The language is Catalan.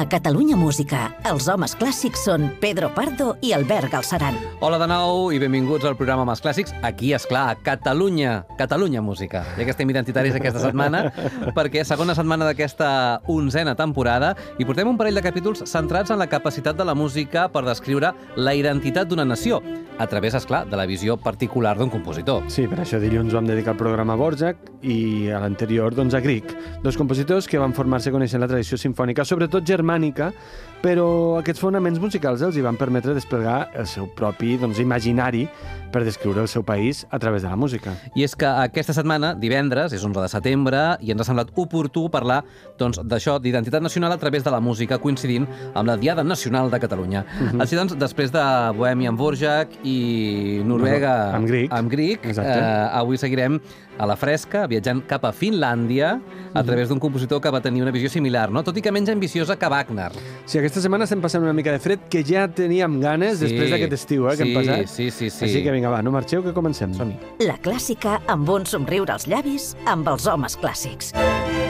A Catalunya Música, els homes clàssics són Pedro Pardo i Albert Galceran. Hola de nou i benvinguts al programa Homes Clàssics. Aquí, esclar, a Catalunya Música. Ja que estem identitaris aquesta setmana, perquè segona setmana d'aquesta 11a temporada i portem un parell de capítols centrats en la capacitat de la música per descriure la identitat d'una nació, a través, esclar, de la visió particular d'un compositor. Sí, per això dilluns vam dedicar el programa a Dvořák i a l'anterior, doncs, a Grieg, dos compositors que van formar-se coneixent la tradició simfònica, sobretot germànica, però aquests fonaments musicals els hi van permetre desplegar el seu propi imaginari per descriure el seu país a través de la música. I és que aquesta setmana, divendres, és 11 de setembre, i ens ha semblat oportú parlar d'això, d'identitat nacional a través de la música, coincidint amb la Diada Nacional de Catalunya. Així doncs, després de Bohèmia amb Dvořák i Noruega amb Grieg, avui seguirem a la fresca, viatjant cap a Finlàndia, a través d'un compositor que va tenir una visió similar, no? Tot i que menys ambiciosa que Wagner. Sí, aquesta setmana estem passant una mica de fred, que ja teníem ganes després d'aquest estiu que hem passat. Sí. Així que vinga, va, no marxeu, que comencem. Som-hi. La clàssica amb un somriure als llavis amb els homes clàssics.